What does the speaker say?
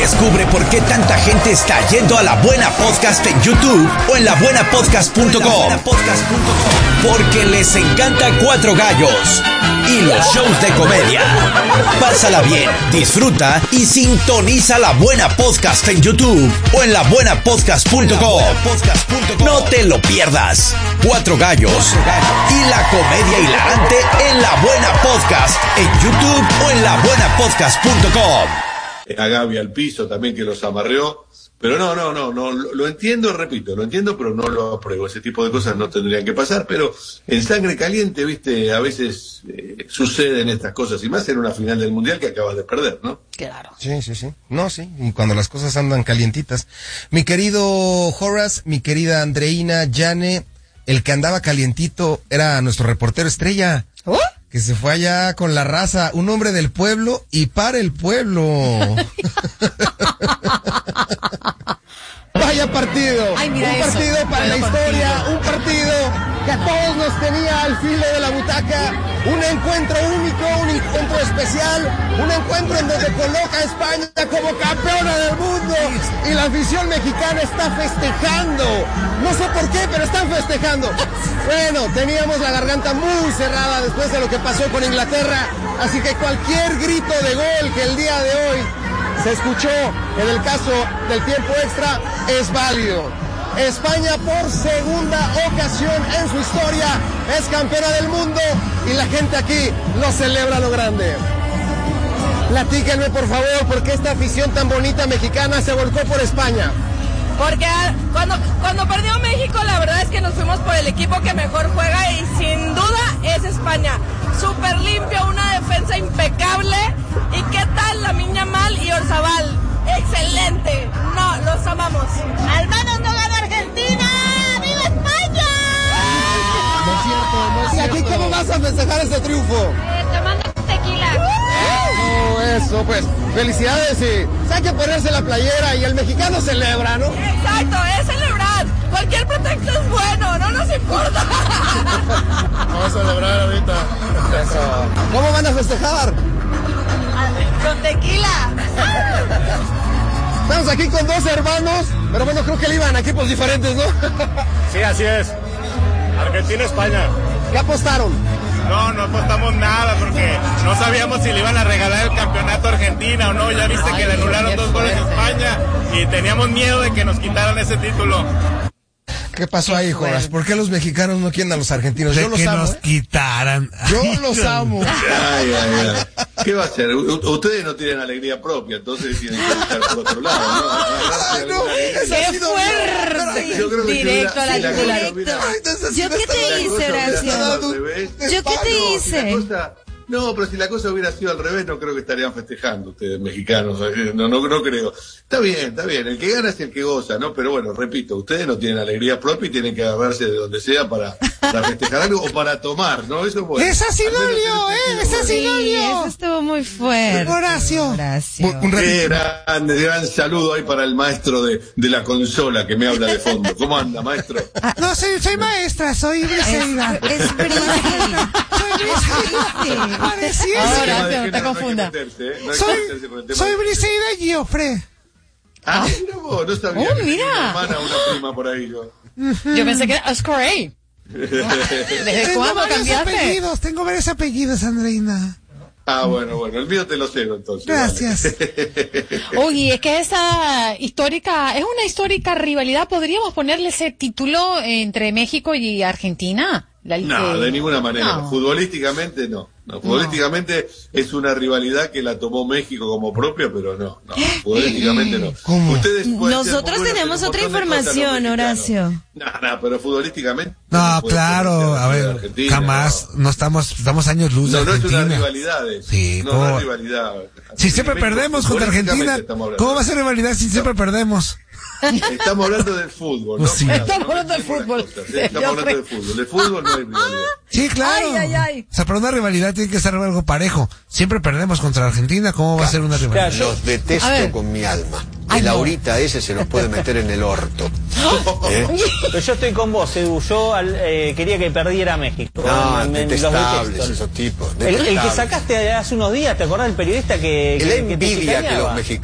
Descubre por qué tanta gente está yendo a La Buena Podcast en YouTube o en labuenapodcast.com. Porque les encanta Cuatro Gallos y los shows de comedia. Pásala bien, disfruta y sintoniza La Buena Podcast en YouTube o en labuenapodcast.com. No te lo pierdas. Cuatro Gallos y la comedia hilarante en La Buena Podcast en YouTube o en labuenapodcast.com. A Gaby al piso también, que los amarreó. Pero no, lo entiendo, repito, lo entiendo, pero no lo apruebo. Ese tipo de cosas no tendrían que pasar, pero en sangre caliente, viste, a veces suceden estas cosas, y más en una final del Mundial que acabas de perder, ¿no? Claro. Sí. No, sí, y cuando las cosas andan calientitas. Mi querido Horace, mi querida Andreina, Yane, el que andaba calientito era nuestro reportero estrella. ¿Oh? Que se fue allá con la raza, un hombre del pueblo y para el pueblo. Vaya partido. Ay, mira un eso. partido para la historia, un partido que a todos nos tenía al filo de la butaca, un encuentro único, un encuentro especial, un encuentro en donde coloca a España como campeona del mundo y la afición mexicana está festejando. No sé por qué, pero están festejando. Bueno, teníamos la garganta muy cerrada después de lo que pasó con Inglaterra, así que cualquier grito de gol que el día de hoy se escuchó en el caso del tiempo extra es válido. España por segunda ocasión en su historia es campeona del mundo y la gente aquí lo celebra a lo grande. Platíquenme por favor por qué esta afición tan bonita mexicana se volcó por España. Porque cuando perdió México, la verdad es que nos fuimos por el equipo que mejor juega y sin duda es España. Súper limpio, una defensa impecable. ¿Y qué tal Lamine Yamal y Oyarzabal? ¡Excelente! No, los amamos. ¡Almanos no gana Argentina! ¡Viva España! No es cierto. ¿Y aquí cómo vas a festejar ese triunfo? Tomando tequila. Eso, pues, felicidades y hay que ponerse la playera y el mexicano celebra, ¿no? Exacto, es celebrar. Cualquier pretexto es bueno, no nos importa. Vamos a celebrar ahorita. Eso. ¿Cómo van a festejar? Con tequila. Estamos aquí con dos hermanos, pero bueno, creo que le iban a equipos diferentes, ¿no? Sí, así es. Argentina-España. ¿Qué apostaron? No apostamos nada porque no sabíamos si le iban a regalar el campeonato a Argentina o no. Ya viste que le anularon 2 goles a España y teníamos miedo de que nos quitaran ese título. ¿Qué pasó ahí, Joras? ¿Por qué los mexicanos no quieren a los argentinos? Yo los amo. Nos quitaran. Yo los amo. Ay. ¿Qué va a hacer? Ustedes no tienen alegría propia, entonces tienen que estar por otro lado, ¿no? Ay, no, ¡Qué fuerte! Yo creo que Directo a la yugular. ¿Yo qué te hice, Horacio? ¿Yo qué te hice? No, pero si la cosa hubiera sido al revés, no creo que estarían festejando ustedes, mexicanos. No creo. Está bien. El que gana es el que goza, ¿no? Pero bueno, repito, ustedes no tienen alegría propia y tienen que agarrarse de donde sea para festejar algo o para tomar, ¿no? Eso es bueno. ¡Es así, Lolio! ¡Es así, Sí, Lolio! eso estuvo muy fuerte. Horacio. Qué gran saludo ahí para el maestro de la consola que me habla de fondo. ¿Cómo anda, maestro? No, soy maestra, soy Briseida. Es Briseida. Soy Briseida. Pareciese. Ahora, no te confunda. Soy Briseida Giofre. Mira vos, no sabía que tenía una hermana o una prima por ahí. Yo pensé que era Oscar. ¿Desde cuándo cambiaste? Tengo varios apellidos, Andreina. Bueno, el mío te lo cedo entonces. Gracias. Oye, es que es una histórica rivalidad. ¿Podríamos ponerle ese título entre México y Argentina? No, de ninguna manera. No. Futbolísticamente no. Futbolísticamente es una rivalidad que la tomó México como propia, pero no. Futbolísticamente no. ¿Cómo? Ustedes Nosotros tenemos otra información, Horacio. No, pero futbolísticamente. No, claro, a ver, Argentina, jamás, no estamos años luz de no es Argentina. una rivalidad. Sí, no es rivalidad. Si siempre perdemos contra Argentina, ¿cómo va a ser rivalidad si siempre perdemos? Estamos hablando del fútbol, ¿no? Sí. Estamos hablando del fútbol. Estamos hablando del fútbol. El fútbol no hay rivalidad. Sí, claro. Ay. O sea, para una rivalidad tiene que ser algo parejo. Siempre perdemos contra Argentina, ¿cómo va a ser una rivalidad? Los detesto con mi alma. Ay, El no. Laurita ese se los puede meter en el orto. Pero yo estoy con vos, Edu. Yo quería que perdiera México. No, Los detestables detesto. esos tipos. El que detestables. sacaste hace unos días, ¿te acordás del periodista que La te envidia que chicaneaba? los mexicanos